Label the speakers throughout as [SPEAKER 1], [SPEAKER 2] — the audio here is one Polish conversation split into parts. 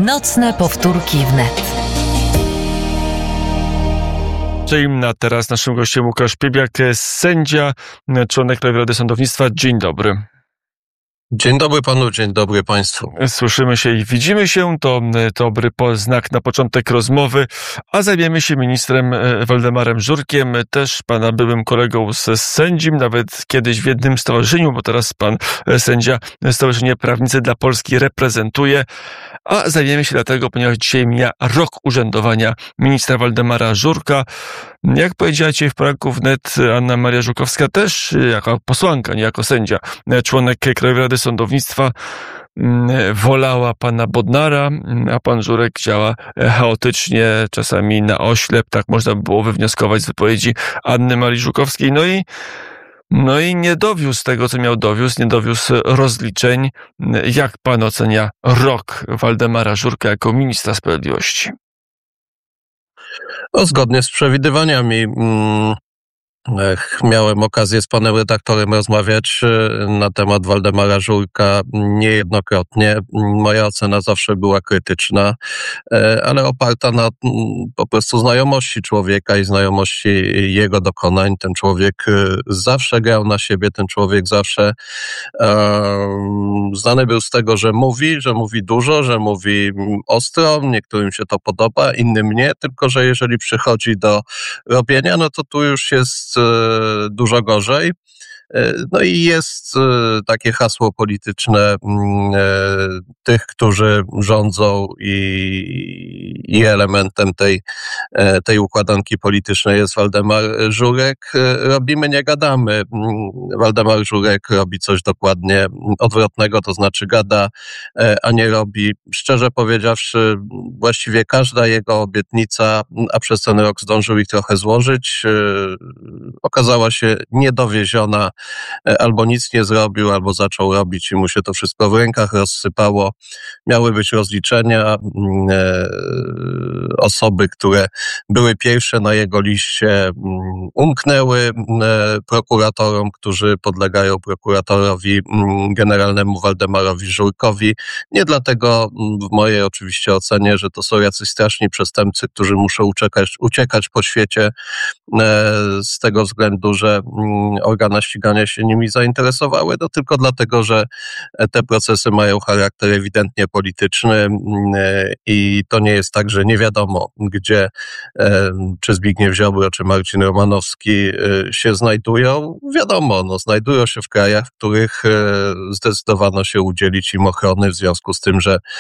[SPEAKER 1] Nocne powtórki wnet.
[SPEAKER 2] A teraz naszym gościem Łukasz Piebiak, sędzia, członek Krajowej Rady Sądownictwa. Dzień dobry.
[SPEAKER 3] Dzień dobry panu, dzień dobry państwu.
[SPEAKER 2] Słyszymy się i widzimy się, to dobry znak na początek rozmowy, a zajmiemy się ministrem Waldemarem Żurkiem, też pana byłym kolegą z sędzim, nawet kiedyś w jednym stowarzyszeniu, bo teraz pan sędzia Stowarzyszenie Prawnicy dla Polski reprezentuje, a zajmiemy się dlatego, ponieważ dzisiaj mija rok urzędowania ministra Waldemara Żurka. Jak powiedziała dzisiaj w poranku wnet Anna Maria Żukowska, też jako posłanka, nie jako sędzia, członek Krajowej Rady Sądownictwa, wolała pana Bodnara, a pan Żurek działa chaotycznie, czasami na oślep, tak można by było wywnioskować z wypowiedzi Anny Marii Żukowskiej. No i nie dowiózł tego, co miał dowiózł, nie dowiózł rozliczeń. Jak pan ocenia rok Waldemara Żurka jako ministra sprawiedliwości?
[SPEAKER 3] Zgodnie z przewidywaniami miałem okazję z panem redaktorem rozmawiać na temat Waldemara Żurka niejednokrotnie. Moja ocena zawsze była krytyczna, ale oparta na po prostu znajomości człowieka i znajomości jego dokonań. Ten człowiek zawsze grał na siebie, ten człowiek zawsze znany był z tego, że mówi dużo, że mówi ostro. Niektórym się to podoba, innym nie, tylko że jeżeli przychodzi do robienia, no to tu już jest dużo gorzej. No i jest takie hasło polityczne tych, którzy rządzą i elementem tej układanki politycznej jest Waldemar Żurek. Robimy, nie gadamy. Waldemar Żurek robi coś dokładnie odwrotnego, to znaczy gada, a nie robi. Szczerze powiedziawszy, właściwie każda jego obietnica, a przez ten rok zdążył ich trochę złożyć, okazała się niedowieziona. Albo nic nie zrobił, albo zaczął robić i mu się to wszystko w rękach rozsypało. Miały być rozliczenia. Osoby, które były pierwsze na jego liście, umknęły prokuratorom, którzy podlegają prokuratorowi generalnemu Waldemarowi Żurkowi. Nie dlatego w mojej oczywiście ocenie, że to są jacyś straszni przestępcy, którzy muszą uciekać po świecie z tego względu, że organa ścigania się nimi zainteresowały, no tylko dlatego, że te procesy mają charakter ewidentnie polityczny i to nie jest tak, że nie wiadomo, gdzie czy Zbigniew Ziobro, czy Marcin Romanowski się znajdują. Wiadomo, znajdują się w krajach, w których zdecydowano się udzielić im ochrony w związku z tym, że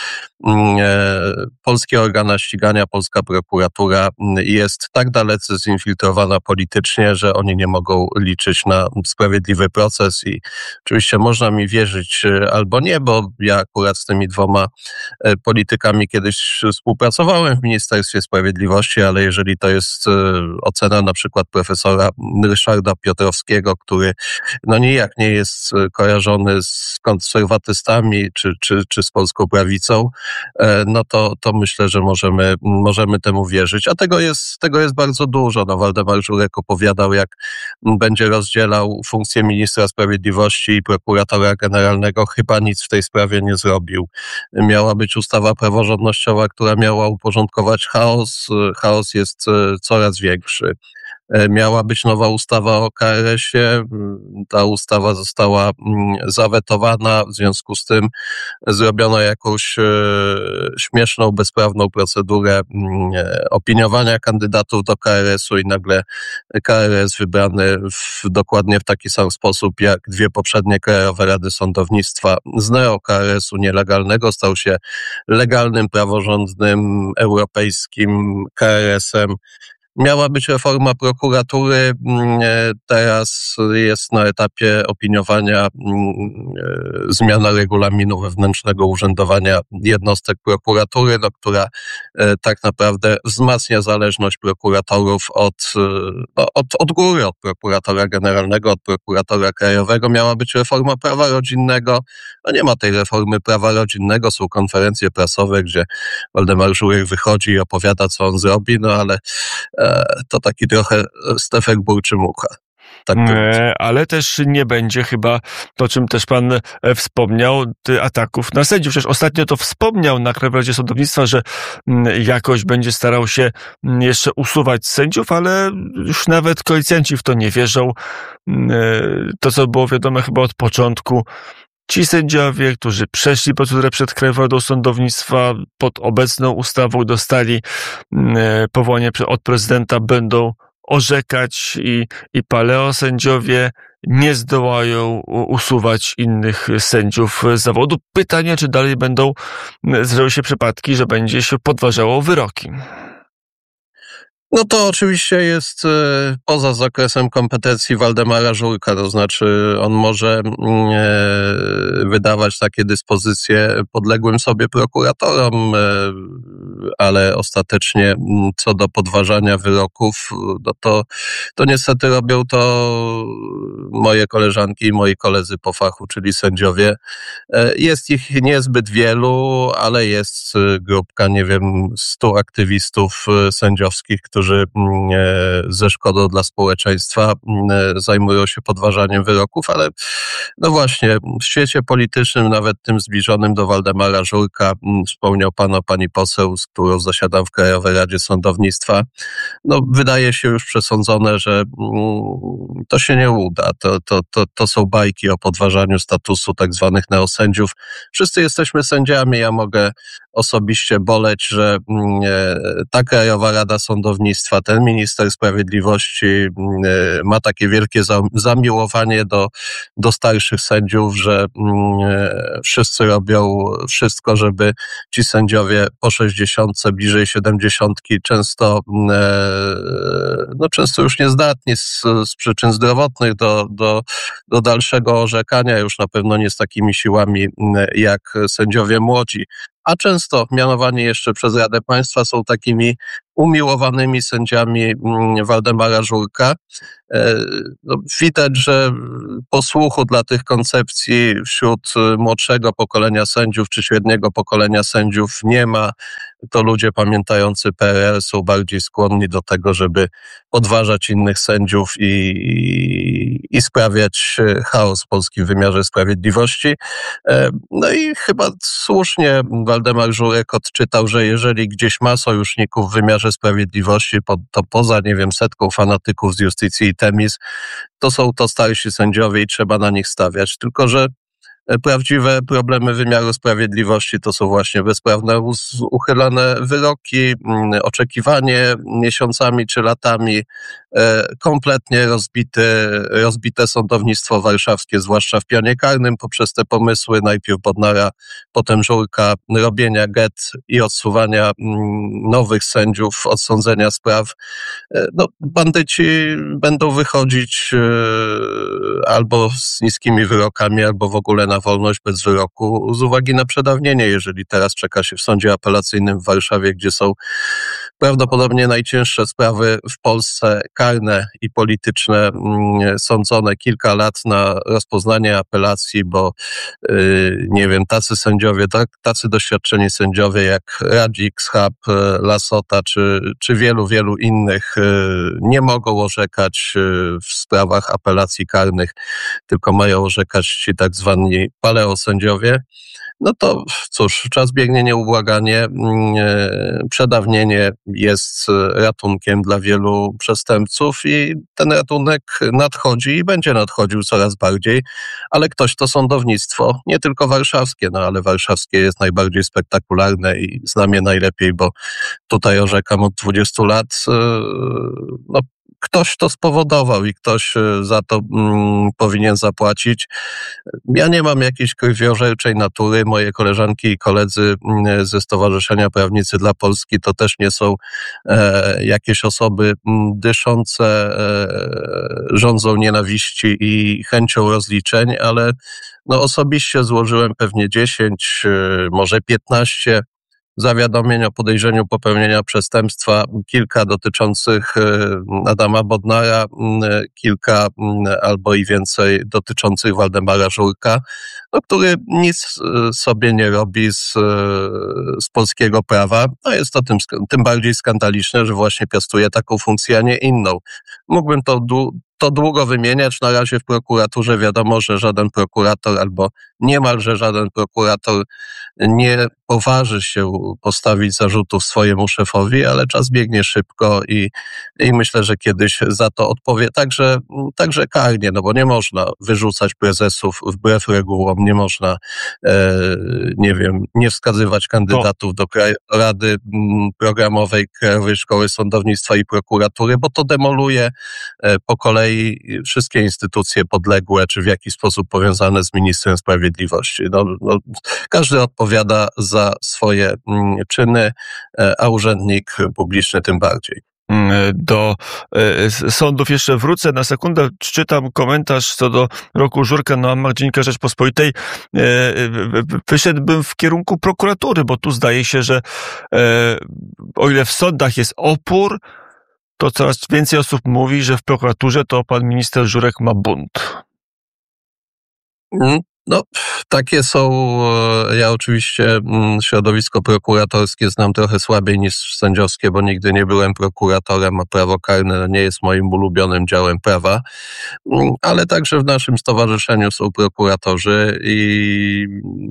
[SPEAKER 3] polskie organa ścigania, polska prokuratura jest tak dalece zinfiltrowana politycznie, że oni nie mogą liczyć na sprawiedliwy proces i oczywiście można mi wierzyć albo nie, bo ja akurat z tymi dwoma politykami kiedyś współpracowałem w Ministerstwie Sprawiedliwości, ale jeżeli to jest ocena na przykład profesora Ryszarda Piotrowskiego, który nijak nie jest kojarzony z konserwatystami czy z polską prawicą, no to myślę, że możemy temu wierzyć. A tego jest bardzo dużo. Waldemar Żurek opowiadał, jak będzie rozdzielał funkcję ministra sprawiedliwości i prokuratora generalnego. Chyba nic w tej sprawie nie zrobił. Miała być ustawa praworządnościowa, która miała uporządkować chaos. Chaos jest coraz większy. Miała być nowa ustawa o KRS-ie. Ta ustawa została zawetowana, w związku z tym zrobiono jakąś śmieszną, bezprawną procedurę opiniowania kandydatów do KRS-u i nagle KRS wybrany dokładnie w taki sam sposób jak dwie poprzednie Krajowe Rady Sądownictwa z neo-KRS-u nielegalnego stał się legalnym, praworządnym, europejskim KRS-em. Miała być reforma prokuratury, teraz jest na etapie opiniowania zmiana regulaminu wewnętrznego urzędowania jednostek prokuratury, która tak naprawdę wzmacnia zależność prokuratorów od góry, od prokuratora generalnego, od prokuratora krajowego. Miała być reforma prawa rodzinnego, nie ma tej reformy prawa rodzinnego, są konferencje prasowe, gdzie Waldemar Żurek wychodzi i opowiada, co on zrobi, ale to taki trochę Stefek Burczy-Mucha. tak powiedzmy.
[SPEAKER 2] Ale też nie będzie chyba, o czym też pan wspomniał, ataków na sędziów. Przecież ostatnio to wspomniał na Krajowej Radzie Sądownictwa, że jakoś będzie starał się jeszcze usuwać sędziów, ale już nawet koalicjanci w to nie wierzą. To, co było wiadome chyba od początku, ci sędziowie, którzy przeszli procedurę przed Krajową Radą Sądownictwa, pod obecną ustawą dostali powołanie od prezydenta, będą orzekać i paleosędziowie nie zdołają usuwać innych sędziów z zawodu. Pytanie, czy dalej będą zdarzały się przypadki, że będzie się podważało wyroki.
[SPEAKER 3] No to oczywiście jest poza zakresem kompetencji Waldemara Żurka, to znaczy on może wydawać takie dyspozycje podległym sobie prokuratorom, ale ostatecznie co do podważania wyroków, no to niestety robią to moje koleżanki i moi koledzy po fachu, czyli sędziowie. Jest ich niezbyt wielu, ale jest grupka, nie wiem, 100 aktywistów sędziowskich, którzy ze szkodą dla społeczeństwa zajmują się podważaniem wyroków, ale no właśnie, w świecie politycznym, nawet tym zbliżonym do Waldemara Żurka, wspomniał pani poseł, z którą zasiadam w Krajowej Radzie Sądownictwa, no wydaje się już przesądzone, że to się nie uda. To są bajki o podważaniu statusu tak zwanych neosędziów. Wszyscy jesteśmy sędziami, ja mogę osobiście boleć, że ta Krajowa Rada Sądownictwa, ten minister sprawiedliwości ma takie wielkie zamiłowanie do starszych sędziów, że wszyscy robią wszystko, żeby ci sędziowie po 60, bliżej 70, często już niezdatni z przyczyn zdrowotnych do dalszego orzekania, już na pewno nie z takimi siłami jak sędziowie młodzi, a często mianowani jeszcze przez Radę Państwa są takimi umiłowanymi sędziami Waldemara Żurka. Widać, że posłuchu dla tych koncepcji wśród młodszego pokolenia sędziów czy średniego pokolenia sędziów nie ma. To ludzie pamiętający PRL są bardziej skłonni do tego, żeby podważać innych sędziów i sprawiać chaos w polskim wymiarze sprawiedliwości. No i chyba słusznie Waldemar Żurek odczytał, że jeżeli gdzieś ma sojuszników w wymiarze sprawiedliwości, to poza, nie wiem, setką fanatyków z Iustitii i Temis, to są to starsi sędziowie i trzeba na nich stawiać. Tylko że prawdziwe problemy wymiaru sprawiedliwości to są właśnie bezprawne uchylane wyroki, oczekiwanie miesiącami czy latami, kompletnie rozbite sądownictwo warszawskie, zwłaszcza w pionie karnym, poprzez te pomysły najpierw Bodnara, potem Żurka, robienia get i odsuwania nowych sędziów od sądzenia spraw. No, bandyci będą wychodzić albo z niskimi wyrokami, albo w ogóle na wolność bez wyroku z uwagi na przedawnienie, jeżeli teraz czeka się w sądzie apelacyjnym w Warszawie, gdzie są prawdopodobnie najcięższe sprawy w Polsce, karne i polityczne, sądzone kilka lat na rozpoznanie apelacji, bo nie wiem, tacy sędziowie, tacy doświadczeni sędziowie jak Radzik, Schab, Lassota czy wielu innych nie mogą orzekać w sprawach apelacji karnych, tylko mają orzekać ci tak zwani paleosędziowie. No to cóż, czas biegnie nieubłaganie. Przedawnienie jest ratunkiem dla wielu przestępców i ten ratunek nadchodzi i będzie nadchodził coraz bardziej, ale ktoś to sądownictwo, nie tylko warszawskie, no ale warszawskie jest najbardziej spektakularne i znam je najlepiej, bo tutaj orzekam od 20 lat. No, ktoś to spowodował i ktoś za to powinien zapłacić. Ja nie mam jakiejś krwiożerczej natury. Moje koleżanki i koledzy ze Stowarzyszenia Prawnicy dla Polski to też nie są jakieś osoby dyszące żądzą nienawiści i chęcią rozliczeń, ale no osobiście złożyłem pewnie 10, może 15 zawiadomień o podejrzeniu popełnienia przestępstwa, kilka dotyczących Adama Bodnara, kilka albo i więcej dotyczących Waldemara Żurka, no, który nic sobie nie robi z polskiego prawa. No jest to tym bardziej skandaliczne, że właśnie piastuje taką funkcję, a nie inną. Mógłbym to to długo wymieniać. Na razie w prokuraturze wiadomo, że żaden prokurator albo niemalże żaden prokurator nie poważy się postawić zarzutów swojemu szefowi, ale czas biegnie szybko i myślę, że kiedyś za to odpowie także karnie, no bo nie można wyrzucać prezesów wbrew regułom, nie można, nie wskazywać kandydatów do Rady Programowej Krajowej Szkoły Sądownictwa i Prokuratury, bo to demoluje po kolei wszystkie instytucje podległe, czy w jakiś sposób powiązane z ministrem sprawiedliwości. Każdy odpowiada za swoje czyny, a urzędnik publiczny tym bardziej.
[SPEAKER 2] Do sądów jeszcze wrócę na sekundę. Czytam komentarz co do roku Żurka na łamach Dziennika Rzeczpospolitej. Wyszedłbym w kierunku prokuratury, bo tu zdaje się, że o ile w sądach jest opór, to coraz więcej osób mówi, że w prokuraturze to pan minister Żurek ma bunt.
[SPEAKER 3] No, takie są, ja oczywiście środowisko prokuratorskie znam trochę słabiej niż sędziowskie, bo nigdy nie byłem prokuratorem, a prawo karne nie jest moim ulubionym działem prawa, ale także w naszym stowarzyszeniu są prokuratorzy i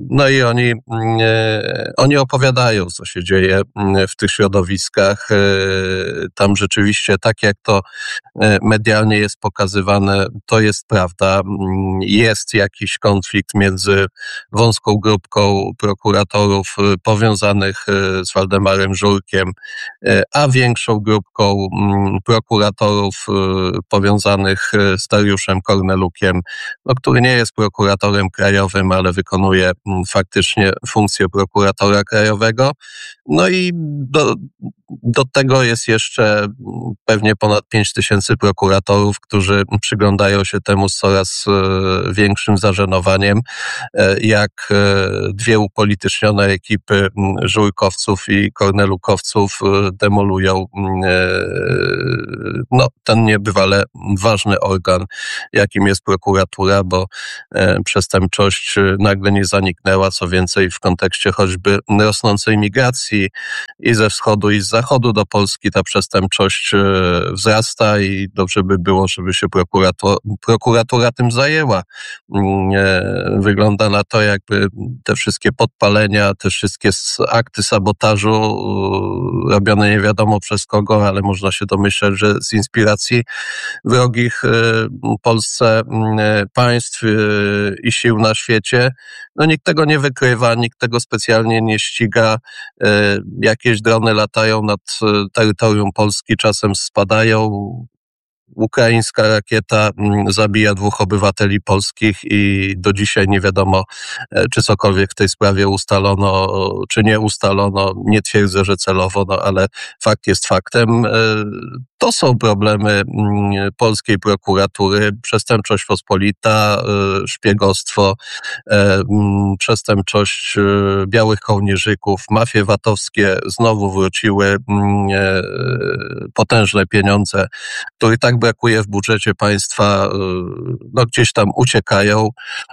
[SPEAKER 3] oni opowiadają, co się dzieje w tych środowiskach. Tam rzeczywiście, tak jak to medialnie jest pokazywane, to jest prawda. Jest jakiś konflikt między wąską grupką prokuratorów powiązanych z Waldemarem Żurkiem, a większą grupką prokuratorów powiązanych z Dariuszem Kornelukiem, który nie jest prokuratorem krajowym, ale wykonuje faktycznie funkcję prokuratora krajowego. No i do tego jest jeszcze pewnie ponad 5000 prokuratorów, którzy przyglądają się temu z coraz większym zażenowaniem, jak dwie upolitycznione ekipy żurkowców i kornelukowców demolują ten niebywale ważny organ, jakim jest prokuratura, bo przestępczość nagle nie zaniknęła, co więcej w kontekście choćby rosnącej migracji i ze wschodu i z zachodu do Polski ta przestępczość wzrasta i dobrze by było, żeby się prokuratura tym zajęła. Wygląda na to, jakby te wszystkie podpalenia, te wszystkie akty sabotażu robione nie wiadomo przez kogo, ale można się domyśleć, że z inspiracji wrogich Polsce państw i sił na świecie. Nikt tego nie wykrywa, nikt tego specjalnie nie ściga. Jakieś drony latają nad terytorium Polski, czasem spadają. Ukraińska rakieta zabija 2 obywateli polskich i do dzisiaj nie wiadomo, czy cokolwiek w tej sprawie ustalono, czy nie ustalono. Nie twierdzę, że celowo, ale fakt jest faktem. To są problemy polskiej prokuratury. Przestępczość pospolita, szpiegostwo, przestępczość białych kołnierzyków, mafie VAT-owskie znowu wróciły, potężne pieniądze, których tak brakuje w budżecie państwa, gdzieś tam uciekają.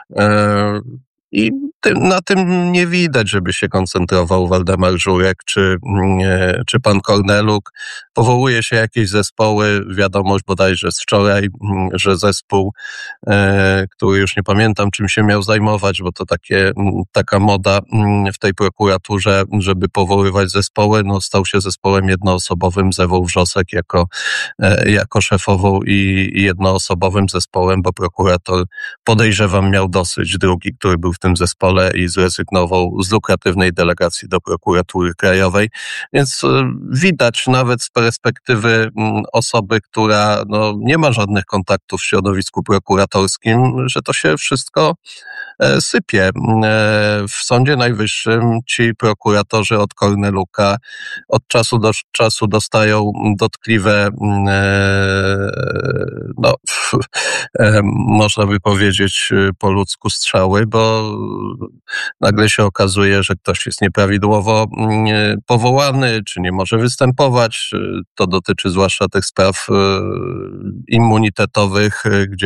[SPEAKER 3] I na tym nie widać, żeby się koncentrował Waldemar Żurek czy pan Korneluk. Powołuje się jakieś zespoły, wiadomość bodajże z wczoraj, że zespół, który już nie pamiętam czym się miał zajmować, bo to taka moda w tej prokuraturze, żeby powoływać zespoły, stał się zespołem jednoosobowym z Ewą Wrzosek jako szefową i jednoosobowym zespołem, bo prokurator, podejrzewam, miał dosyć, drugi, który był w tym zespole i zrezygnował z lukratywnej delegacji do prokuratury krajowej. Więc widać nawet z perspektywy osoby, która nie ma żadnych kontaktów w środowisku prokuratorskim, że to się wszystko sypie. W Sądzie Najwyższym ci prokuratorzy od Korneluka od czasu do czasu dostają dotkliwe, można by powiedzieć po ludzku, strzały, bo nagle się okazuje, że ktoś jest nieprawidłowo powołany, czy nie może występować. To dotyczy zwłaszcza tych spraw immunitetowych,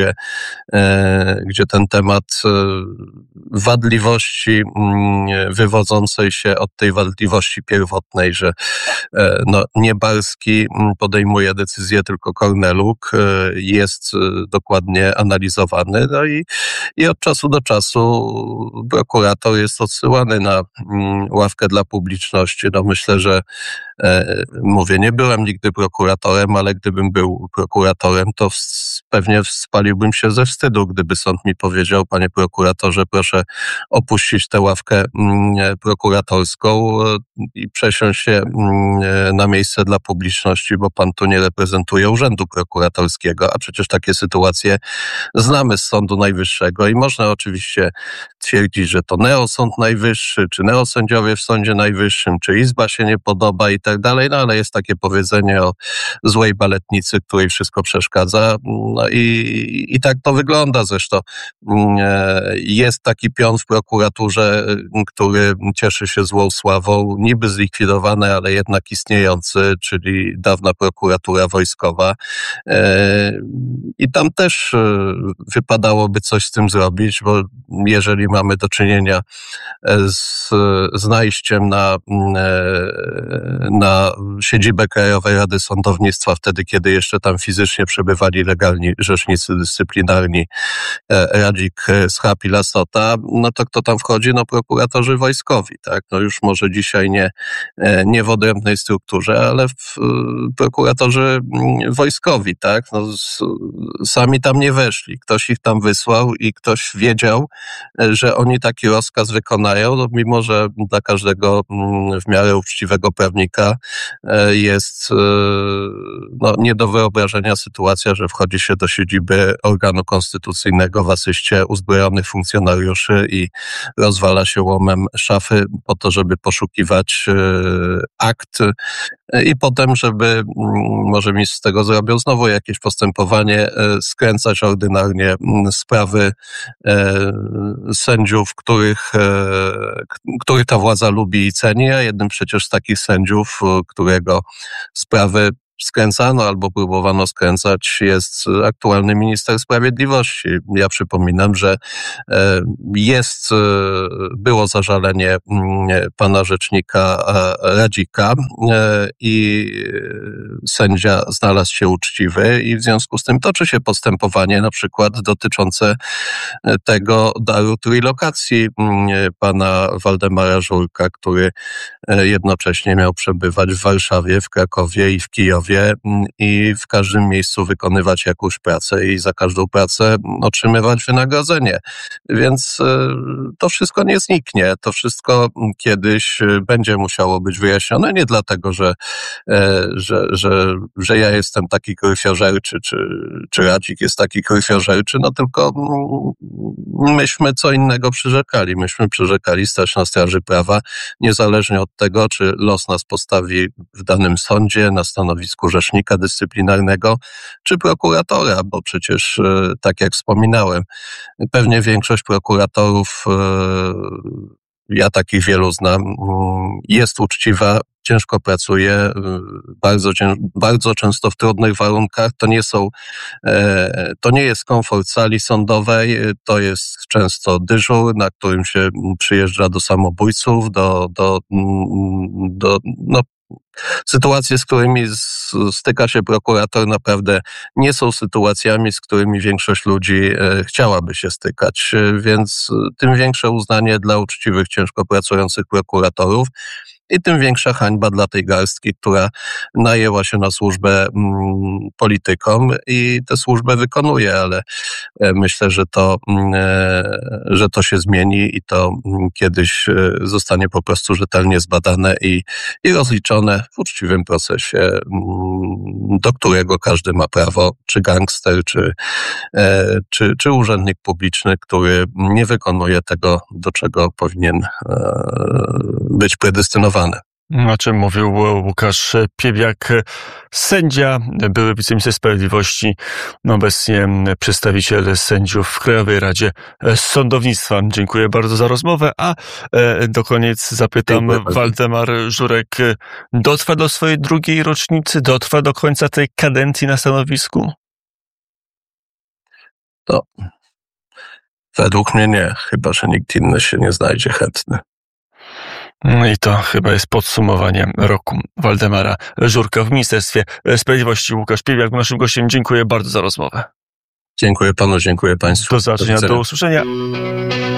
[SPEAKER 3] gdzie ten temat wadliwości wywodzącej się od tej wadliwości pierwotnej, że nie Barski podejmuje decyzję, tylko Korneluk, jest dokładnie analizowany. No i od czasu do czasu prokurator jest odsyłany na ławkę dla publiczności. No myślę, że mówię, nie byłem nigdy prokuratorem, ale gdybym był prokuratorem, to pewnie spaliłbym się ze wstydu, gdyby sąd mi powiedział: panie prokuratorze, proszę opuścić tę ławkę prokuratorską i przesiąść się na miejsce dla publiczności, bo pan tu nie reprezentuje urzędu prokuratorskiego, a przecież takie sytuacje znamy z Sądu Najwyższego i można oczywiście twierdzić, że to neosąd najwyższy, czy neosędziowie w Sądzie Najwyższym, czy izba się nie podoba i tak dalej, no ale jest takie powiedzenie o złej baletnicy, której wszystko przeszkadza. No i tak to wygląda zresztą. Jest taki pion w prokuraturze, który cieszy się złą sławą, niby zlikwidowany, ale jednak istniejący, czyli dawna prokuratura wojskowa. I tam też wypadałoby coś z tym zrobić, bo jeżeli mamy do czynienia z najściem na siedzibę Krajowej Rady Sądownictwa, wtedy kiedy jeszcze tam fizycznie przebywali legalni rzecznicy dyscyplinarni, Radzik, Schab i Lasota, no to kto tam wchodzi? No prokuratorzy wojskowi, tak? No już może dzisiaj nie w odrębnej strukturze, ale prokuratorzy wojskowi, tak? No sami tam nie weszli. Ktoś ich tam wysłał i ktoś wiedział, że oni taki rozkaz wykonają, no mimo że dla każdego w miarę uczciwego prawnika jest nie do wyobrażenia sytuacja, że wchodzi się do siedziby organu konstytucyjnego w asyście uzbrojonych funkcjonariuszy i rozwala się łomem szafy po to, żeby poszukiwać akt i potem, żeby może mi z tego zrobią znowu jakieś postępowanie, skręcać ordynarnie sprawy sędziów, których ta władza lubi i ceni, a jednym przecież z takich sędziów, którego sprawy skręcano albo próbowano skręcać, jest aktualny minister sprawiedliwości. Ja przypominam, że było zażalenie pana rzecznika Radzika i sędzia znalazł się uczciwy i w związku z tym toczy się postępowanie na przykład dotyczące tego daru trójlokacji pana Waldemara Żurka, który jednocześnie miał przebywać w Warszawie, w Krakowie i w Kijowie i w każdym miejscu wykonywać jakąś pracę i za każdą pracę otrzymywać wynagrodzenie. Więc to wszystko nie zniknie. To wszystko kiedyś będzie musiało być wyjaśnione. Nie dlatego, że ja jestem taki krwiożerczy, czy Radzik jest taki krwiożerczy, no tylko myśmy co innego przyrzekali. Myśmy przyrzekali stać na straży prawa, niezależnie od tego, czy los nas postawi w danym sądzie, na stanowisku rzecznika dyscyplinarnego, czy prokuratora, bo przecież, tak jak wspominałem, pewnie większość prokuratorów, ja takich wielu znam, jest uczciwa, ciężko pracuje, bardzo często w trudnych warunkach. To nie jest komfort sali sądowej, to jest często dyżur, na którym się przyjeżdża do samobójców, sytuacje, z którymi styka się prokurator, naprawdę nie są sytuacjami, z którymi większość ludzi chciałaby się stykać, więc tym większe uznanie dla uczciwych, ciężko pracujących prokuratorów i tym większa hańba dla tej garstki, która najęła się na służbę politykom i tę służbę wykonuje, ale myślę, że to się zmieni i to kiedyś zostanie po prostu rzetelnie zbadane i rozliczone w uczciwym procesie, do którego każdy ma prawo, czy gangster, czy urzędnik publiczny, który nie wykonuje tego, do czego powinien być predestynowany.
[SPEAKER 2] O czym mówił Łukasz Piebiak, sędzia, były wiceminister sprawiedliwości, obecnie przedstawiciel sędziów w Krajowej Radzie Sądownictwa. Dziękuję bardzo za rozmowę, a do koniec zapytam, Waldemar Żurek dotrwa do swojej drugiej rocznicy, dotrwa do końca tej kadencji na stanowisku?
[SPEAKER 3] To według mnie nie, chyba że nikt inny się nie znajdzie chętny.
[SPEAKER 2] I to chyba jest podsumowanie roku Waldemara Żurka w Ministerstwie Sprawiedliwości. Łukasz Piebiak, naszym gościem. Dziękuję bardzo za rozmowę.
[SPEAKER 3] Dziękuję panu, dziękuję państwu.
[SPEAKER 2] Do zobaczenia, do usłyszenia.